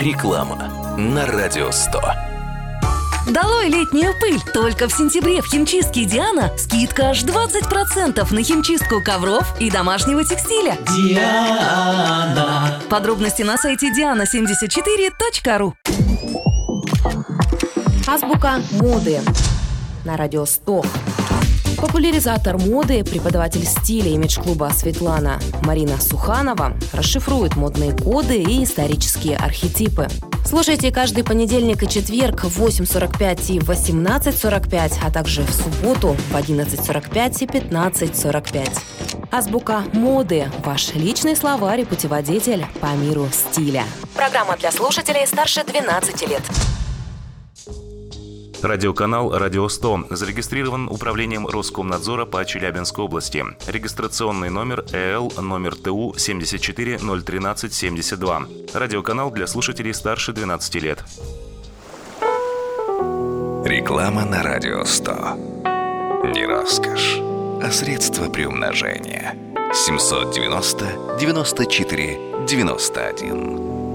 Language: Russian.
Реклама на Радио 100. Долой летнюю пыль! Только в сентябре в химчистке «Диана» скидка аж 20% на химчистку ковров и домашнего текстиля. Диана. Подробности на сайте diana74.ru. Азбука моды на Радио 100. Популяризатор моды, преподаватель стиля имидж-клуба «Светлана» Марина Суханова расшифрует модные коды и исторические архетипы. Слушайте каждый понедельник и четверг в 8:45 и 18:45, а также в субботу в 11:45 и 15:45. Азбука моды – ваш личный словарь и путеводитель по миру стиля. Программа для слушателей старше 12 лет. Радиоканал «Радио 100» зарегистрирован Управлением Роскомнадзора по Челябинской области. Регистрационный номер ЭЛ номер ТУ 7401372. Радиоканал для слушателей старше 12 лет. Реклама на Радио 100. Не роскошь, а средство приумножения. 790 94 91.